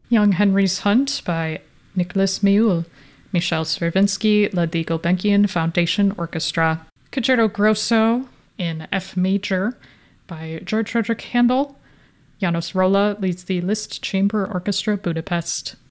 Young Henry's Hunt by Nicholas Meul. Michel Stravinsky led the Gulbenkian Foundation Orchestra. Concerto Grosso in F major by George Frederick Handel. Janos Rolla leads the Liszt Chamber Orchestra Budapest.